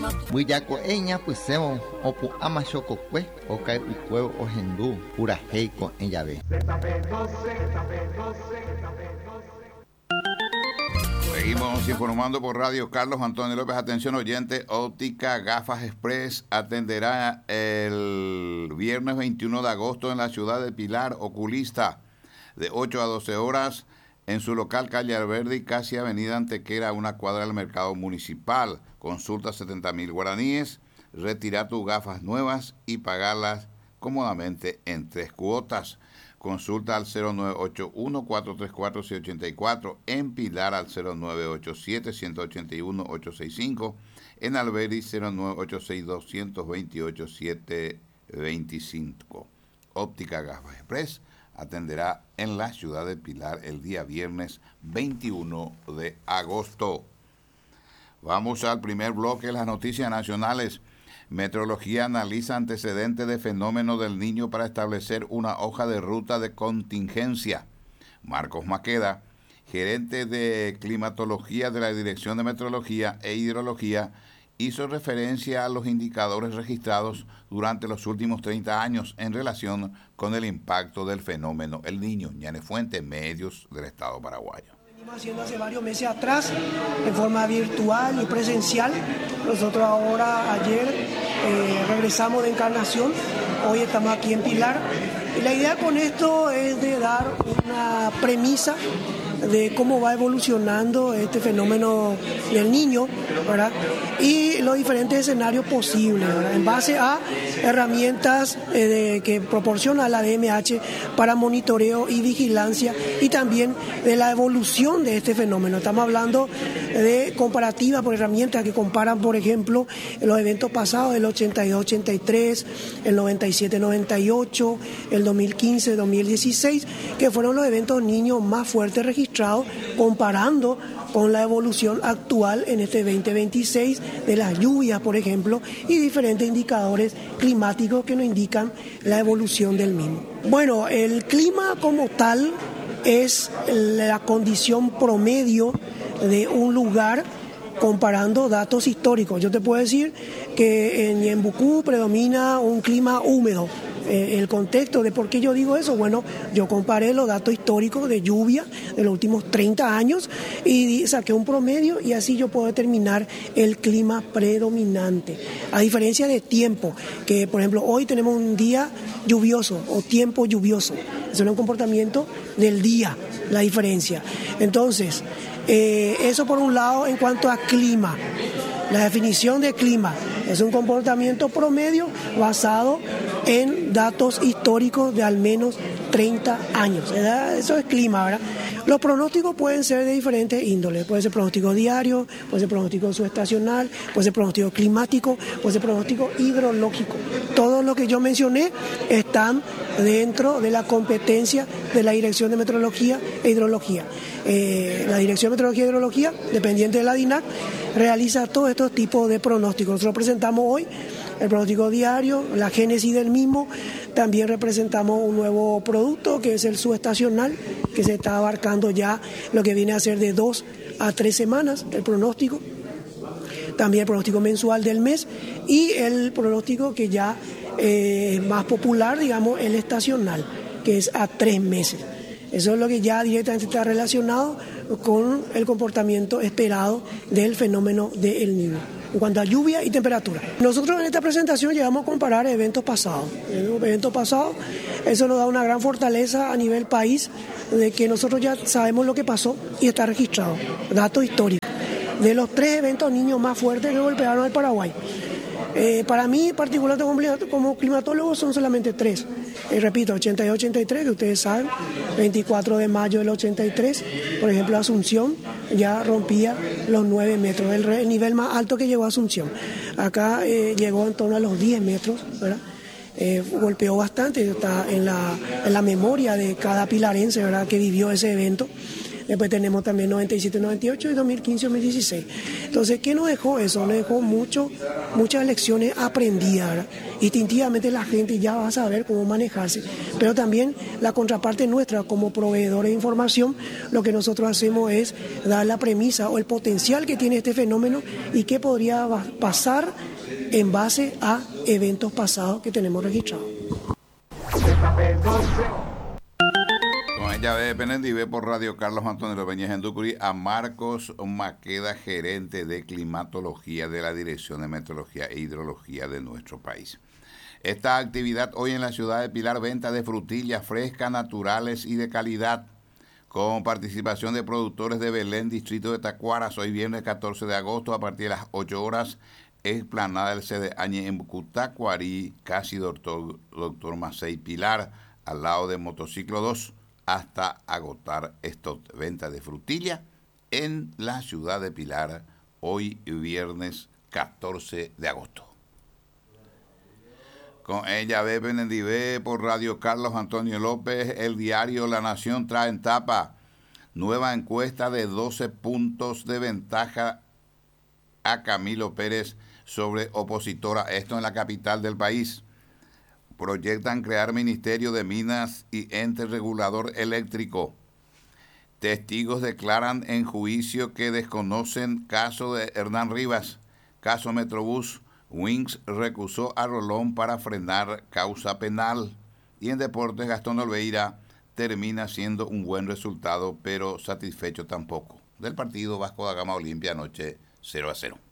Buyaco eña pues semo opu amachoko kwe okai ukwe ojendu pura heiko en llave. Seguimos informando por Radio Carlos Antonio López. Atención oyente, Óptica Gafas Express atenderá el viernes 21 de agosto en la ciudad de Pilar, oculista, de 8 a 12 horas en su local calle Alberdi, casi avenida Antequera, una cuadra del mercado municipal. Consulta 70,000 guaraníes, retira tus gafas nuevas y pagarlas cómodamente en 3 cuotas. Consulta al 0981-434-684, en Pilar al 0987-181-865, en Alberdi 0986-228-725. Óptica Gafas Express atenderá en la ciudad de Pilar el día viernes 21 de agosto. Vamos al primer bloque de las noticias nacionales. Meteorología analiza antecedentes de fenómeno del Niño para establecer una hoja de ruta de contingencia. Marcos Maqueda, gerente de climatología de la Dirección de Meteorología e Hidrología, hizo referencia a los indicadores registrados durante los últimos 30 años en relación con el impacto del fenómeno El Niño. Ñane Fuente, medios del Estado paraguayo. Haciendo hace varios meses atrás, en forma virtual y presencial. Nosotros ahora, ayer, regresamos de Encarnación, hoy estamos aquí en Pilar. Y la idea con esto es de dar una premisa de cómo va evolucionando este fenómeno del Niño, ¿verdad? Y los diferentes escenarios posibles, ¿verdad? En base a herramientas que proporciona la DMH para monitoreo y vigilancia, y también de la evolución de este fenómeno. Estamos hablando de comparativa por herramientas que comparan, por ejemplo, los eventos pasados, el 82-83, el 97-98, el 2015-2016, que fueron los eventos niños más fuertes registrados, comparando con la evolución actual en este 2026 de las lluvias, por ejemplo, y diferentes indicadores climáticos que nos indican la evolución del mismo. Bueno, el clima como tal es la condición promedio de un lugar comparando datos históricos. Yo te puedo decir que en Ñembucú predomina un clima húmedo. El contexto de por qué yo digo eso, bueno, yo comparé los datos históricos de lluvia de los últimos 30 años y saqué un promedio, y así yo puedo determinar el clima predominante. A diferencia de tiempo, que por ejemplo hoy tenemos un día lluvioso o tiempo lluvioso. Eso es un comportamiento del día, la diferencia. Entonces, eso por un lado en cuanto a clima. La definición de clima es un comportamiento promedio basado en datos históricos de al menos 30 años. ¿Verdad? Eso es clima, ¿verdad? Los pronósticos pueden ser de diferentes índoles. Puede ser pronóstico diario, puede ser pronóstico subestacional, puede ser pronóstico climático, puede ser pronóstico hidrológico. Todo lo que yo mencioné están dentro de la competencia de la Dirección de Meteorología e Hidrología. La Dirección de Meteorología e Hidrología, dependiente de la DINAC, realiza todos estos tipos de pronósticos. Nosotros presentamos hoy el pronóstico diario, la génesis del mismo. También representamos un nuevo producto que es el subestacional, que se está abarcando ya lo que viene a ser de 2 a 3 semanas el pronóstico. También el pronóstico mensual del mes y el pronóstico que ya es más popular, digamos, el estacional, que es a 3 meses. Eso es lo que ya directamente está relacionado con el comportamiento esperado del fenómeno del Niño en cuanto a lluvia y temperatura. Nosotros en esta presentación llegamos a comparar eventos pasados. Eso nos da una gran fortaleza a nivel país, de que nosotros ya sabemos lo que pasó y está registrado. Datos históricos. De los 3 eventos niños más fuertes que golpearon al Paraguay. Para mí, particularmente como climatólogo, son solamente 3. Repito, 82-83, que ustedes saben, 24 de mayo del 83, por ejemplo, Asunción ya rompía los 9 metros, el nivel más alto que llegó a Asunción. Acá llegó en torno a los 10 metros, ¿verdad? Golpeó bastante, está en la memoria de cada pilarense, ¿verdad?, que vivió ese evento. Después tenemos también 97, 98 y 2015, 2016. Entonces, ¿qué nos dejó eso? Nos dejó muchas lecciones aprendidas, ¿verdad? Instintivamente la gente ya va a saber cómo manejarse, pero también la contraparte nuestra como proveedores de información, lo que nosotros hacemos es dar la premisa o el potencial que tiene este fenómeno y qué podría pasar en base a eventos pasados que tenemos registrados. Con ella de Penendive por Radio Carlos Antonio López en Ducuri, a Marcos Maqueda, gerente de climatología de la Dirección de Meteorología e Hidrología de nuestro país. Esta actividad hoy en la ciudad de Pilar, venta de frutillas frescas, naturales y de calidad, con participación de productores de Belén, distrito de Tacuaras, hoy viernes 14 de agosto a partir de las 8 horas, explanada del CDH en Cutacuarí, casi doctor Macei Pilar, al lado de Motociclo 2, hasta agotar esta venta de frutilla en la ciudad de Pilar, hoy viernes 14 de agosto. Con ella, Bebe Nendivé por Radio Carlos Antonio López, el diario La Nación trae en tapa nueva encuesta de 12 puntos de ventaja a Camilo Pérez sobre opositora, esto en la capital del país. Proyectan crear Ministerio de Minas y ente regulador eléctrico. Testigos declaran en juicio que desconocen caso de Hernán Rivas. Caso Metrobús, Wings recusó a Rolón para frenar causa penal. Y en deportes, Gastón Olveira termina siendo un buen resultado, pero satisfecho tampoco. Del partido Vasco da Gama Olimpia anoche 0-0.